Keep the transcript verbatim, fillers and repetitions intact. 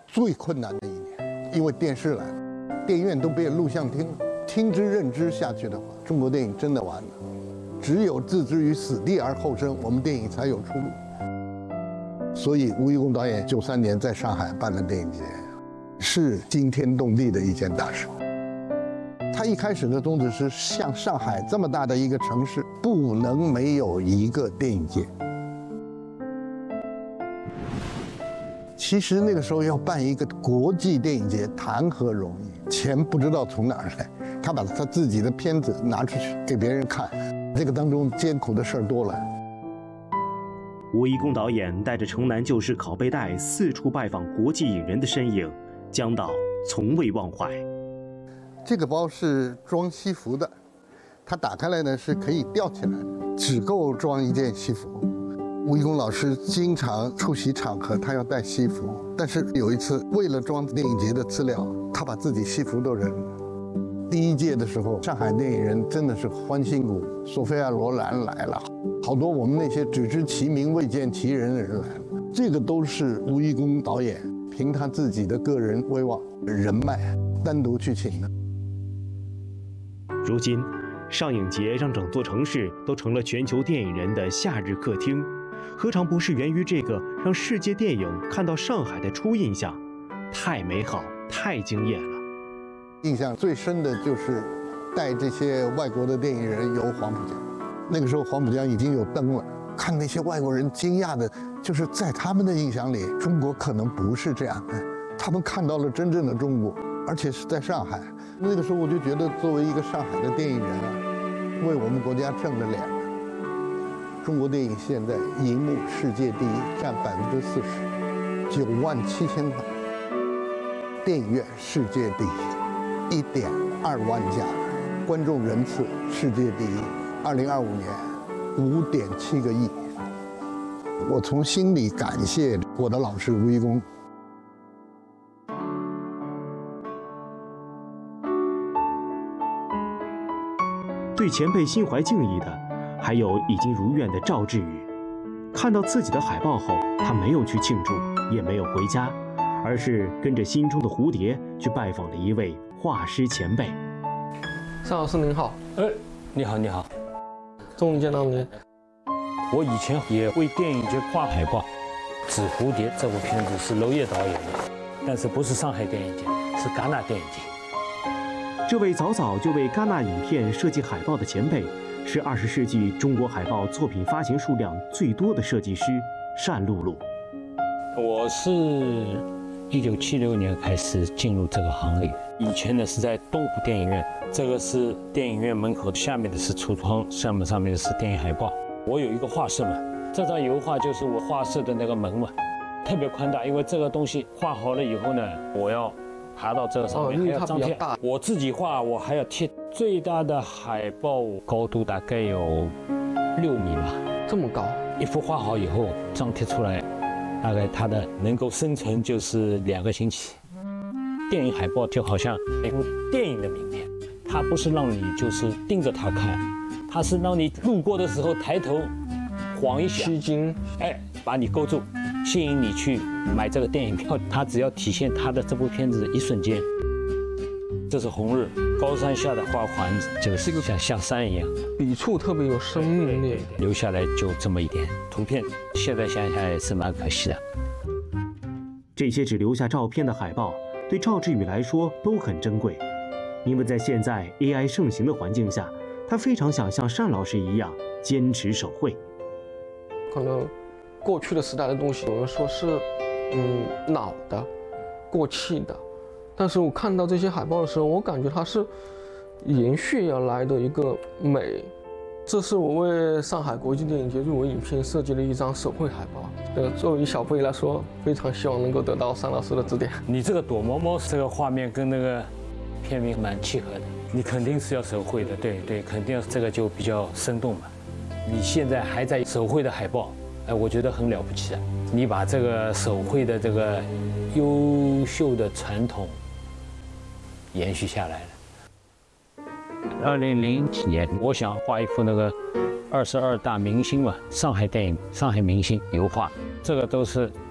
最困难的一年，因为电视来了，电影院都变录像厅了。听之任之下去的话，中国电影真的完了。只有置之于死地而后生，我们电影才有出路。所以吴贻弓导演九三年在上海办了电影节，是惊天动地的一件大事。他一开始的宗旨是，像上海这么大的一个城市，不能没有一个电影节。其实那个时候要办一个国际电影节，谈何容易？钱不知道从哪儿来，他把他自己的片子拿出去给别人看，这个当中艰苦的事儿多了。 吴贻弓导演带着城南旧事拷贝带四处拜访国际影人的身影，江导从未忘怀。 这个包是装西服的，它打开来呢是可以吊起来的，只够装一件西服。吴贻弓老师经常出席场合，他要带西服，但是有一次为了装电影节的资料，他把自己西服都扔了。第一届的时候，上海电影人真的是欢欣鼓舞，索菲亚·罗兰来了，好多我们那些只知其名未见其人的人来了。这个都是吴贻弓导演凭他自己的个人威望、人脉单独去请的。 如今，上影节让整座城市都成了全球电影人的夏日客厅，何尝不是源于这个让世界电影看到上海的初印象？太美好，太惊艳了。 印象最深的就是带这些外国的电影人游黄浦江，那个时候黄浦江已经有灯了，看那些外国人惊讶的，就是在他们的印象里，中国可能不是这样的，他们看到了真正的中国，而且是在上海。那个时候我就觉得，作为一个上海的电影人啊，为我们国家挣了脸了。中国电影现在银幕世界第一，占百分之四十，九万七千台；电影院世界第一，一点二万家；观众人次世界第一，二零二五年五点七个亿。我从心里感谢我的老师吴贻弓。 对前辈心怀敬意的，还有已经如愿的赵志宇。看到自己的海报后，他没有去庆祝，也没有回家，而是跟着心中的蝴蝶去拜访了一位画师前辈。 尚老师您好。 哎，你好，你好， 终于见到您。 我以前也为电影节画海报，《纸蝴蝶》这部片子是娄烨导演的，但是不是上海电影节，是戛纳电影节。 这位早早就为戛纳影片设计海报的前辈，是二十世纪中国海报作品发行数量最多的设计师单露露。 我是一九七六年开始进入这个行业，以前呢是在东湖电影院，这个是电影院门口，下面的是橱窗，上面上面的是电影海报。我有一个画室嘛，这张油画就是我画室的那个门嘛，特别宽大，因为这个东西画好了以后呢，我要爬到这个上面，还要张贴。我自己画，我还要贴。最大的海报高度大概有六米吧， 这么高。 一幅画好以后，张贴出来，大概它的能够生成就是两个星期。电影海报就好像一部电影的名片，它不是让你就是盯着它看，它是让你路过的时候抬头晃一下， 吸睛， 哎，把你勾住，吸引你去买这个电影票。它只要体现它的这部片子一瞬间。这是红日，高山下的花环，就是像像山一样， 笔触特别有生命力。 留下来就这么一点图片，现在想想也是蛮可惜的。 这些只留下照片的海报，对赵志宇来说都很珍贵，因为在现在 A I 盛行的环境下，他非常想像单老师一样坚持手绘。 可能过去的时代的东西，有人说是嗯老的、过气的。但是我看到这些海报的时候，我感觉它是延续而来的一个美。这是我为上海国际电影节入围影片设计了一张手绘海报。呃，作为小辈来说，非常希望能够得到单老师的指点。 你这个躲猫猫这个画面跟那个片名蛮契合的，你肯定是要手绘的，对对，肯定这个就比较生动嘛。你现在还在手绘的海报，哎，我觉得很了不起的。你把这个手绘的这个优秀的传统延续下来了。二零零几年，我想画一幅那个二十二大明星嘛，上海电影、上海明星油画，这个都是